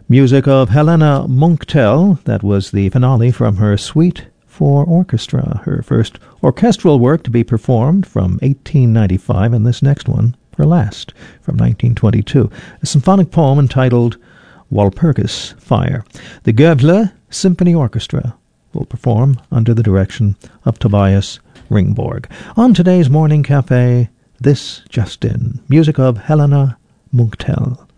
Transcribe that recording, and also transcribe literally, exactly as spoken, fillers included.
Music of Helena Munktel. That was the finale from her Suite for Orchestra, her first orchestral work to be performed from eighteen ninety-five, and this next one, her last, from nineteen twenty-two, a symphonic poem entitled Walpurgis Fire. The Goethe Symphony Orchestra will perform under the direction of Tobias Ringborg. On today's Morning Cafe, this just in, music of Helena Munktel.